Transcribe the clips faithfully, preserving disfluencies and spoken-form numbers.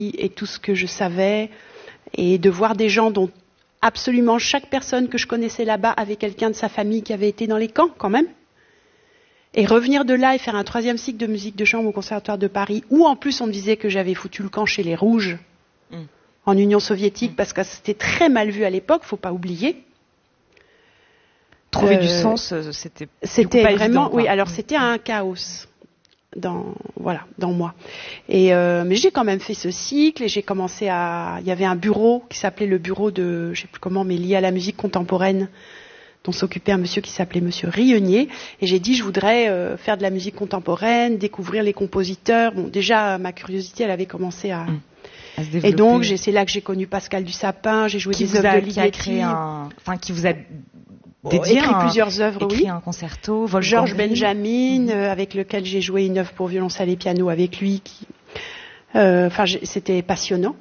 et tout ce que je savais, et de voir des gens dont absolument chaque personne que je connaissais là-bas avait quelqu'un de sa famille qui avait été dans les camps quand même. Et revenir de là et faire un troisième cycle de musique de chambre au Conservatoire de Paris, où en plus on me disait que j'avais foutu le camp chez les Rouges, mmh. en Union soviétique, mmh. parce que c'était très mal vu à l'époque, faut pas oublier. Trouver euh, du sens, c'était, c'était pas vraiment, évident, oui. Alors c'était un chaos dans, voilà, dans moi. Et euh, mais j'ai quand même fait ce cycle et j'ai commencé à. Il y avait un bureau qui s'appelait le bureau de, je sais plus comment, mais lié à la musique contemporaine, dont s'occupait un monsieur qui s'appelait Monsieur Rienier. Et j'ai dit, je voudrais euh, faire de la musique contemporaine, découvrir les compositeurs. Bon, déjà ma curiosité, elle avait commencé à. Mmh. à se développer. Et donc j'ai, c'est là que j'ai connu Pascal Dussapin. J'ai joué qui des œuvres de Ligeti. Un... Enfin, qui vous a dédié écrit un, plusieurs œuvres, écrit oui. un concerto, Wolfgang Georges Benjamin, mmh. euh, avec lequel j'ai joué une œuvre pour violoncelle et piano avec lui. Qui, euh, enfin, c'était passionnant.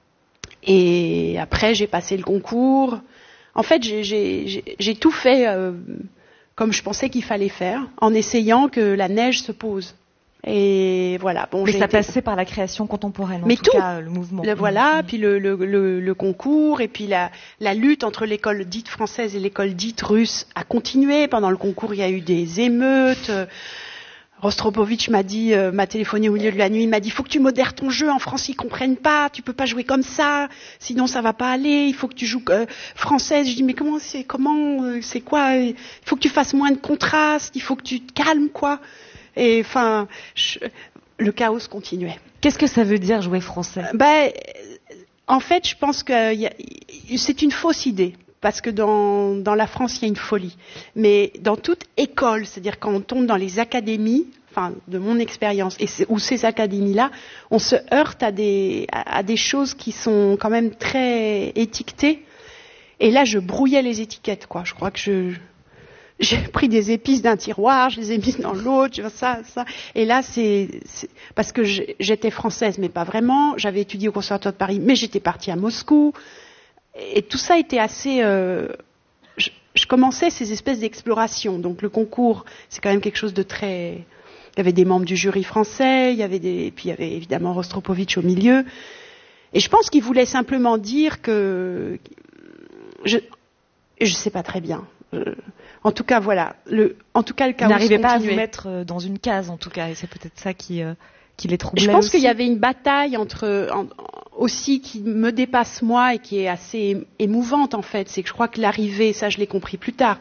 Et après, j'ai passé le concours. En fait, j'ai, j'ai, j'ai, j'ai tout fait euh, comme je pensais qu'il fallait faire, en essayant que la neige se pose. Et voilà. Bon, mais j'ai ça été... passait par la création contemporaine, en mais tout, tout. cas, le mouvement. Le, voilà, mmh. puis le, le, le, le concours, et puis la, la lutte entre l'école dite française et l'école dite russe a continué. Pendant le concours, il y a eu des émeutes. Rostropovitch m'a dit, euh, m'a téléphoné au milieu de la nuit, il m'a dit, il faut que tu modères ton jeu, en France ils comprennent pas, tu peux pas jouer comme ça, sinon ça va pas aller, il faut que tu joues euh, française. Je dis, mais comment c'est, comment, euh, c'est quoi, il faut que tu fasses moins de contraste, il faut que tu te calmes, quoi. Et enfin, je, le chaos continuait. Qu'est-ce que ça veut dire jouer français ? Ben, en fait, je pense que y a, c'est une fausse idée. Parce que dans, dans la France, il y a une folie. Mais dans toute école, c'est-à-dire quand on tombe dans les académies, enfin, de mon expérience, et où ces académies-là, on se heurte à des, à, à des choses qui sont quand même très étiquetées. Et là, je brouillais les étiquettes, quoi. Je crois que je, j'ai pris des épices d'un tiroir, je les ai mises dans l'autre, ça, ça. Et là, c'est, c'est parce que j'étais française, mais pas vraiment. J'avais étudié au Conservatoire de Paris, mais j'étais partie à Moscou. Et tout ça était assez... Euh, je, je commençais ces espèces d'explorations. Donc le concours, c'est quand même quelque chose de très... Il y avait des membres du jury français, il y avait des... puis il y avait évidemment Rostropovitch au milieu. Et je pense qu'il voulait simplement dire que... Je ne sais pas très bien. Euh, en tout cas, voilà. Le, en tout cas, le chaos n'arrivait pas à continuait. vous mettre dans une case, en tout cas. Et c'est peut-être ça qui, euh, qui les troublait. Je pense aussi. qu'il y avait une bataille entre... En, aussi qui me dépasse moi et qui est assez émouvante en fait, c'est que je crois que l'arrivée, ça je l'ai compris plus tard,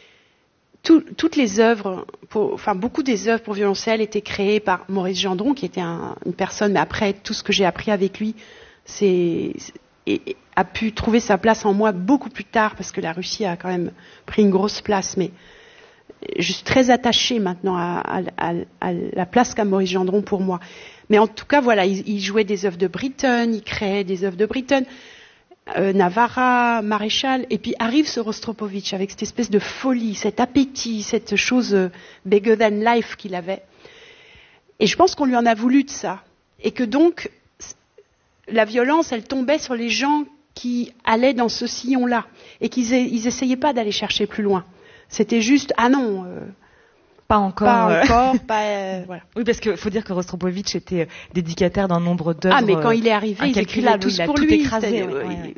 tout, toutes les œuvres, pour, enfin beaucoup des œuvres pour violoncelle étaient créées par Maurice Gendron, qui était un, une personne, mais après tout ce que j'ai appris avec lui, c'est, et, a pu trouver sa place en moi beaucoup plus tard, parce que la Russie a quand même pris une grosse place, mais je suis très attachée maintenant à, à, à, à la place qu'a Maurice Gendron pour moi. Mais en tout cas, voilà, il, il jouait des œuvres de Britten, il créait des œuvres de Britten, euh, Navarra, Maréchal, et puis arrive ce Rostropovitch avec cette espèce de folie, cet appétit, cette chose euh, bigger than life qu'il avait. Et je pense qu'on lui en a voulu de ça. Et que donc, la violence, elle tombait sur les gens qui allaient dans ce sillon-là, et qu'ils ils essayaient pas d'aller chercher plus loin. C'était juste, ah non... Euh, Pas encore. Pas euh... encore, pas. Euh, voilà. Oui, parce qu'il faut dire que Rostropovitch était dédicataire d'un nombre d'œuvres. Ah, mais quand il est arrivé, ils écrivaient tous il a pour tout lui. Écrasé, ouais, ouais, ouais. Ouais.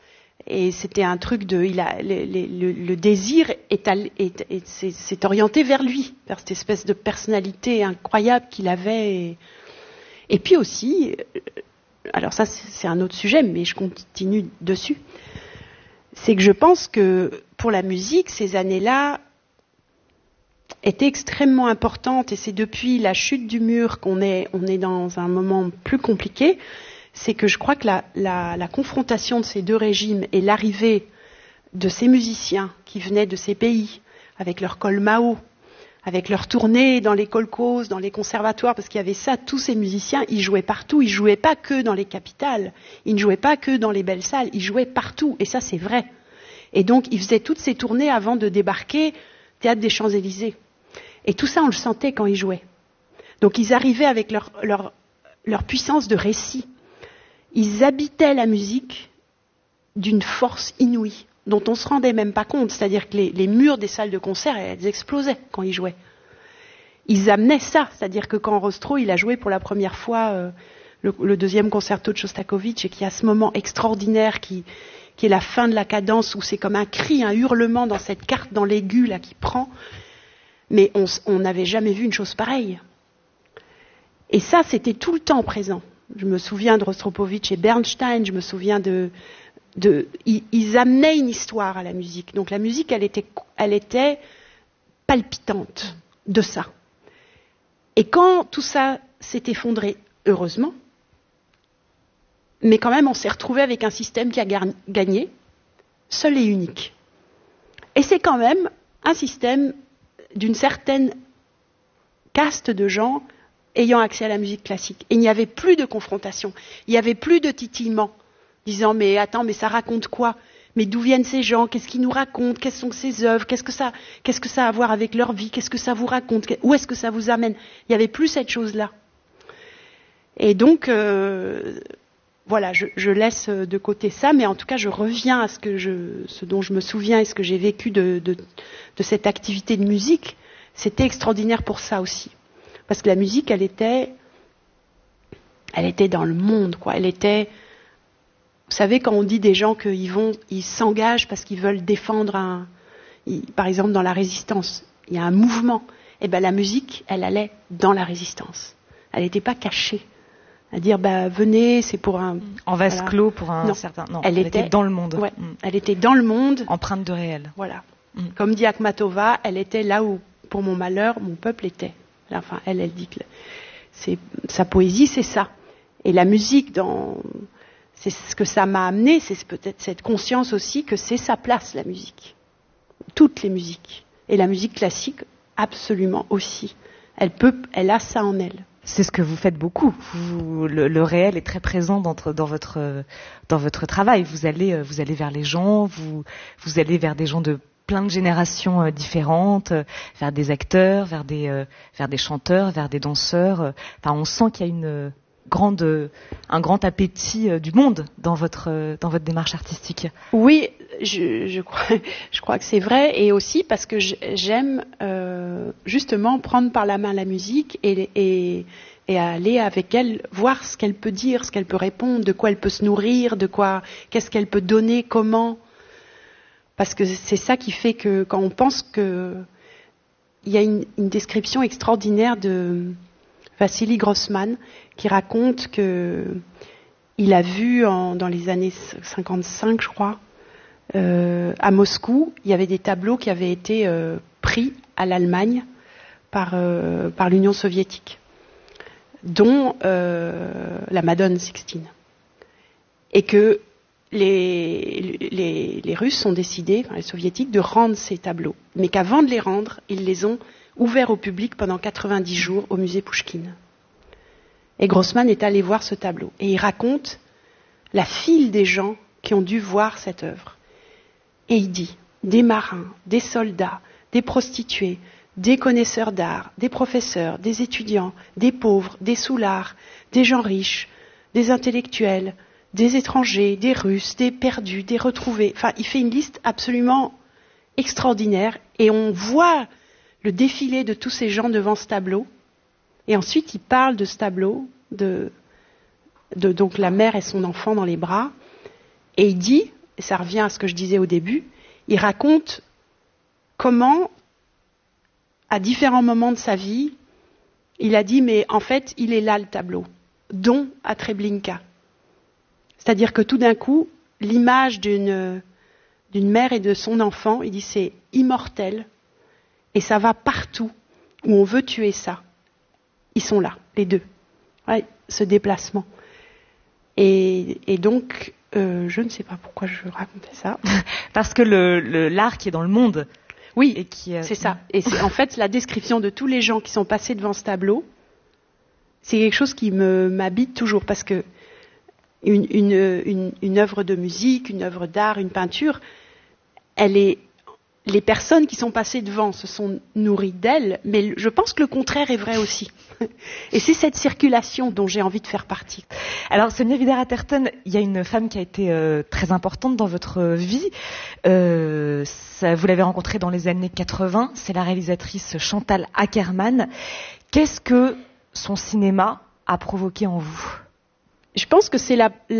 Et c'était un truc de. Il a, le, le, le désir est, est, est, est, s'est, s'est orienté vers lui, vers cette espèce de personnalité incroyable qu'il avait. Et, et puis aussi, alors ça, c'est, c'est un autre sujet, mais je continue dessus. C'est que je pense que pour la musique, ces années-là était extrêmement importante, et c'est depuis la chute du mur qu'on est, on est dans un moment plus compliqué, c'est que je crois que la, la, la confrontation de ces deux régimes et l'arrivée de ces musiciens qui venaient de ces pays, avec leur col Mao, avec leur tournée dans les kolkhozes, dans les conservatoires, parce qu'il y avait ça, tous ces musiciens, ils jouaient partout, ils jouaient pas que dans les capitales, ils ne jouaient pas que dans les belles salles, ils jouaient partout, et ça c'est vrai. Et donc ils faisaient toutes ces tournées avant de débarquer Théâtre des Champs-Élysées. Et tout ça, on le sentait quand ils jouaient. Donc ils arrivaient avec leur, leur, leur puissance de récit. Ils habitaient la musique d'une force inouïe, dont on ne se rendait même pas compte. C'est-à-dire que les, les murs des salles de concert, elles explosaient quand ils jouaient. Ils amenaient ça. C'est-à-dire que quand Rostro, il a joué pour la première fois euh, le, le deuxième concerto de Shostakovich, et qu'il y a ce moment extraordinaire qui, qui est la fin de la cadence, où c'est comme un cri, un hurlement dans cette carte, dans l'aigu là qui prend. Mais on n'avait jamais vu une chose pareille. Et ça, c'était tout le temps présent. Je me souviens de Rostropovitch et Bernstein, je me souviens de... de ils, ils amenaient une histoire à la musique. Donc la musique, elle était, elle était palpitante de ça. Et quand tout ça s'est effondré, heureusement, mais quand même, on s'est retrouvé avec un système qui a gagné, seul et unique. Et c'est quand même un système d'une certaine caste de gens ayant accès à la musique classique. Et il n'y avait plus de confrontation, il n'y avait plus de titillement, disant « mais attends, mais ça raconte quoi ? Mais d'où viennent ces gens ? Qu'est-ce qu'ils nous racontent ? Quelles sont ces œuvres ? Qu'est-ce que ça, qu'est-ce que ça a à voir avec leur vie ? Qu'est-ce que ça vous raconte ? Où est-ce que ça vous amène ?» Il n'y avait plus cette chose-là. Et donc, euh, voilà, je, je laisse de côté ça, mais en tout cas, je reviens à ce, que je, ce dont je me souviens et ce que j'ai vécu de, de, de cette activité de musique. C'était extraordinaire pour ça aussi. Parce que la musique, elle était, elle était dans le monde, quoi. Elle était, vous savez, quand on dit des gens qu'ils vont, ils s'engagent parce qu'ils veulent défendre un, ils, par exemple dans la résistance, il y a un mouvement. Et ben la musique, elle allait dans la résistance. Elle n'était pas cachée. À dire, bah venez, c'est pour un... En vase voilà. clos pour un non. certain... Non, elle, elle était, était dans le monde. Ouais, mm. Elle était dans le monde. Empreinte de réel. Voilà. Mm. Comme dit Akhmatova, elle était là où, pour mon malheur, mon peuple était. Enfin, elle, elle dit que c'est, sa poésie, c'est ça. Et la musique, dans, c'est ce que ça m'a amené, c'est peut-être cette conscience aussi que c'est sa place, la musique. Toutes les musiques. Et la musique classique, absolument aussi. Elle peut, elle a ça en elle. C'est ce que vous faites beaucoup. Vous, le, le réel est très présent dans, dans, votre, dans votre travail. Vous allez, vous allez vers les gens, vous, vous allez vers des gens de plein de générations euh, différentes, euh, vers des acteurs, vers des, euh, vers des chanteurs, vers des danseurs. Euh, enfin, on sent qu'il y a une euh, grande, euh, un grand appétit euh, du monde dans votre, euh, dans votre démarche artistique. Oui, je, je, crois, je crois que c'est vrai, et aussi parce que j'aime euh, justement prendre par la main la musique et, et, et aller avec elle, voir ce qu'elle peut dire, ce qu'elle peut répondre, de quoi elle peut se nourrir, de quoi, qu'est-ce qu'elle peut donner, comment. Parce que c'est ça qui fait que quand on pense que il y a une, une description extraordinaire de Vassili Grossman qui raconte que il a vu en, dans les années cinquante-cinq, je crois, euh, à Moscou, il y avait des tableaux qui avaient été euh, pris à l'Allemagne par, euh, par l'Union soviétique, dont euh, la Madone Sixtine, et que Les, les, les Russes ont décidé, enfin les Soviétiques, de rendre ces tableaux. Mais qu'avant de les rendre, ils les ont ouverts au public pendant quatre-vingt-dix jours au musée Pouchkine. Et Grossman est allé voir ce tableau. Et il raconte la file des gens qui ont dû voir cette œuvre. Et il dit, des marins, des soldats, des prostituées, des connaisseurs d'art, des professeurs, des étudiants, des pauvres, des soulards, des gens riches, des intellectuels, des étrangers, des Russes, des perdus, des retrouvés. Enfin, il fait une liste absolument extraordinaire et on voit le défilé de tous ces gens devant ce tableau. Et ensuite, il parle de ce tableau, de, de donc la mère et son enfant dans les bras. Et il dit, et ça revient à ce que je disais au début, il raconte comment, à différents moments de sa vie, il a dit, mais en fait, il est là le tableau, dont à Treblinka. C'est-à-dire que tout d'un coup, l'image d'une, d'une mère et de son enfant, il dit c'est immortel et ça va partout où on veut tuer ça. Ils sont là, les deux. Ouais, ce déplacement. Et, et donc, euh, je ne sais pas pourquoi je racontais ça. Parce que le, le, l'art qui est dans le monde. Oui, et qui, euh, c'est ça. Et c'est en fait la description de tous les gens qui sont passés devant ce tableau. C'est quelque chose qui me, m'habite toujours parce que Une, une, une, une œuvre de musique, une œuvre d'art, une peinture, elle est, les personnes qui sont passées devant se sont nourries d'elle, mais je pense que le contraire est vrai aussi. Et c'est cette circulation dont j'ai envie de faire partie. Alors, Sonia Wider-Atherton, il y a une femme qui a été euh, très importante dans votre vie. Euh, ça, vous l'avez rencontrée dans les années quatre-vingts. C'est la réalisatrice Chantal Akerman. Qu'est-ce que son cinéma a provoqué en vous ? je pense que c'est la,